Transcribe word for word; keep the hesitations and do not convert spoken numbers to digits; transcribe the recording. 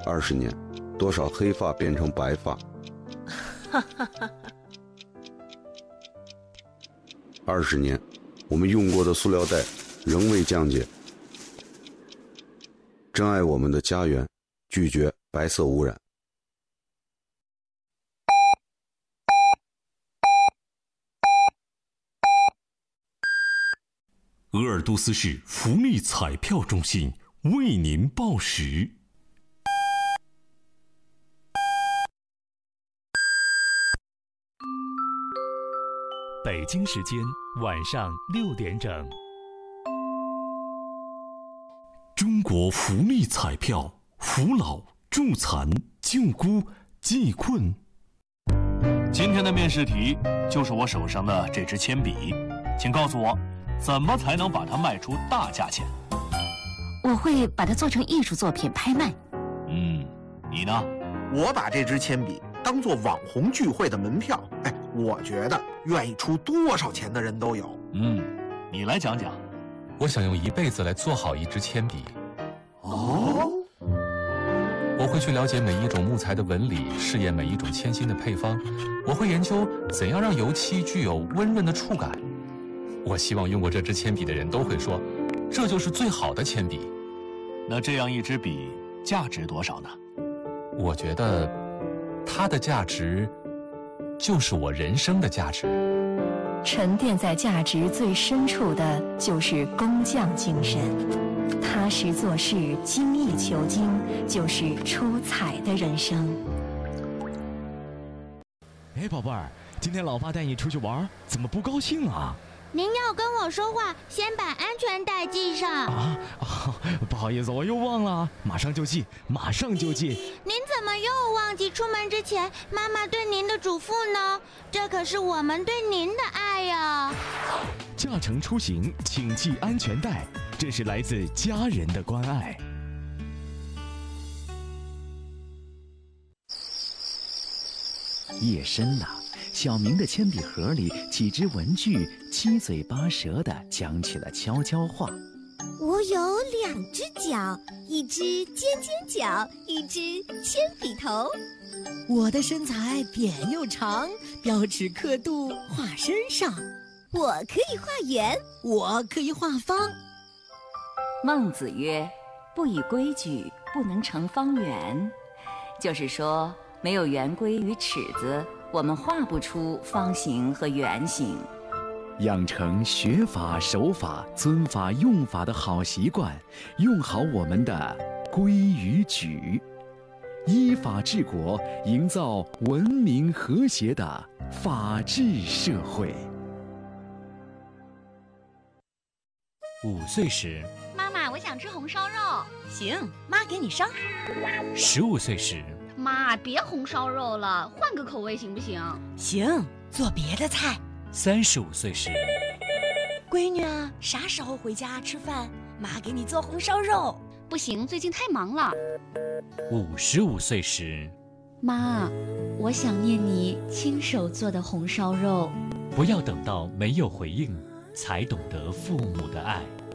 二十年，多少黑发变成白发。二十年，我们用过的塑料袋仍未降解。珍爱我们的家园，拒绝白色污染。 鄂尔多斯市福利彩票中心为您报时。北京时间晚上六点整。中国福利彩票，扶老助残救孤济困。 今天的面试题就是我手上的这支铅笔，请告诉我，怎么才能把它卖出大价钱？ 我会把它做成艺术作品拍卖。 嗯，你呢？ 我把这支铅笔当做网红聚会的门票，哎，我觉得愿意出多少钱的人都有。 嗯，你来讲讲。 我想用一辈子来做好一支铅笔。 哦， 我会去了解每一种木材的纹理，试验每一种铅芯的配方。我会研究怎样让油漆具有温润的触感。我希望用过这支铅笔的人都会说，这就是最好的铅笔。 那这样一支笔价值多少呢？ 我觉得它的价值就是我人生的价值。 沉淀在价值最深处的就是工匠精神，踏实做事，精益求精，就是出彩的人生。 哎，宝贝儿，今天老爸带你出去玩，怎么不高兴啊？ 您要跟我说话，先把安全带系上。 啊啊，不好意思，我又忘了，马上就系，马上就系。 您怎么又忘记出门之前妈妈对您的嘱咐呢？这可是我们对您的爱呀！ 驾乘出行，请系安全带，这是来自家人的关爱。 夜深了，小明的铅笔盒里几只文具七嘴八舌地讲起了悄悄话。 我有两只脚，一只尖尖角，一只铅笔头。 我的身材扁又长，标尺刻度画身上。 我可以画圆， 我可以画方。 孟子曰：“不以规矩，不能成方圆。”就是说，没有圆规与尺子，我们画不出方形和圆形。 养成学法、守法、尊法、用法的好习惯，用好我们的规与矩，依法治国，营造文明和谐的法治社会。 五岁时， 妈妈，我想吃红烧肉。 行，妈给你烧。 十五岁时， 妈，别红烧肉了，换个口味行不行？ 行，做别的菜。 三十五岁时， 闺女啊，啥时候回家吃饭？妈给你做红烧肉。 不行，最近太忙了。 五十五岁时， 妈，我想念你亲手做的红烧肉。 不要等到没有回应，才懂得父母的爱。